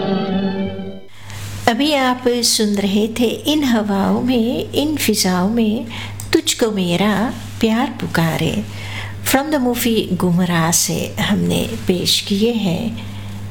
अभी आप सुन रहे थे इन हवाओं में, इन फिजाओं में तुझको मेरा प्यार पुकारे। फ्रॉम द मूवी गुमराह से हमने पेश किए हैं